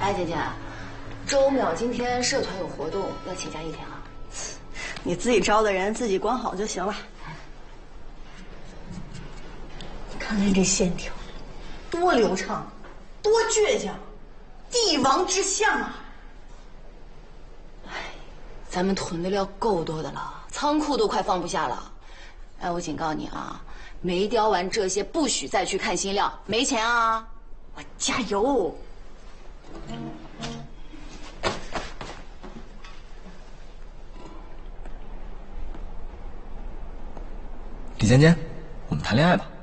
哎，姐姐，周淼今天社团有活动，要请假1天啊。 你自己招的人自己管好就行了。你看看这线条，多流畅，多倔强，帝王之相啊！ 哎，咱们囤的料够多的了，仓库都快放不下了。哎，我警告你啊，没雕完这些，不许再去看新料，没钱啊！我加油！ 李尖尖，我们谈恋爱吧。